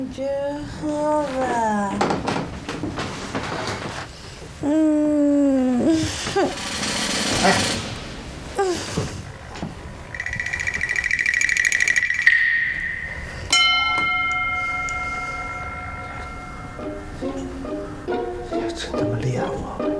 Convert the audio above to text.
别喝了。 哎，真他妈亮啊！